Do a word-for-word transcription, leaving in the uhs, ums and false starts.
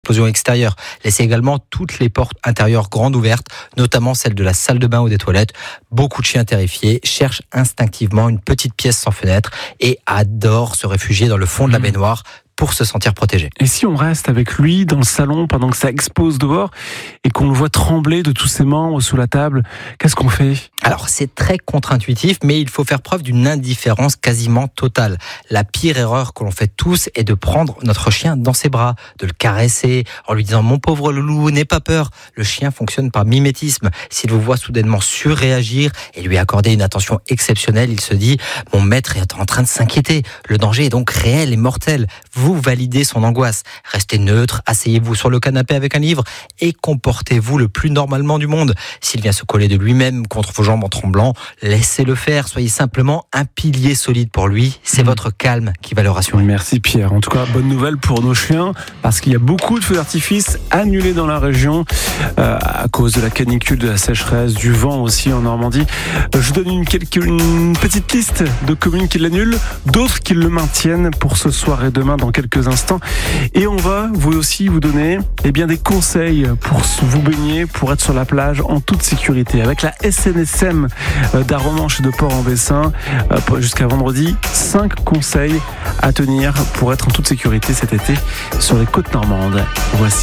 explosion extérieure. Laissez également toutes les portes intérieures grandes ouvertes, notamment celle de la salle de bain ou des toilettes. Beaucoup de chiens terrifiés cherchent instinctivement une petite pièce sans fenêtre et adorent se réfugier dans le fond de la baignoire pour se sentir protégé. Et si on reste avec lui dans le salon pendant que ça explose dehors et qu'on le voit trembler de tous ses membres sous la table, qu'est-ce qu'on fait ? Alors c'est très contre-intuitif, mais il faut faire preuve d'une indifférence quasiment totale. La pire erreur que l'on fait tous est de prendre notre chien dans ses bras, de le caresser en lui disant « Mon pauvre loulou, n'aie pas peur ». Le chien fonctionne par mimétisme. S'il vous voit soudainement surréagir et lui accorder une attention exceptionnelle, il se dit « Mon maître est en train de s'inquiéter. Le danger est donc réel et mortel. » Vous validez son angoisse. Restez neutre, asseyez-vous sur le canapé avec un livre et comportez-vous le plus normalement du monde. S'il vient se coller de lui-même contre vos jambes en tremblant, laissez-le faire. Soyez simplement un pilier solide pour lui. C'est mmh. votre calme qui va le rassurer. Merci Pierre. En tout cas, bonne nouvelle pour nos chiens parce qu'il y a beaucoup de feux d'artifice annulés dans la région euh, à cause de la canicule, de la sécheresse, du vent aussi en Normandie. Je vous donne une, quelques, une petite liste de communes qui l'annulent, d'autres qui le maintiennent pour ce soir et demain dans quelques instants. Et on va vous aussi vous donner eh bien, des conseils pour vous baigner, pour être sur la plage en toute sécurité. Avec la S N S M d'Arromanches et de Port-en-Bessin, jusqu'à vendredi, cinq conseils à tenir pour être en toute sécurité cet été sur les côtes normandes. Voici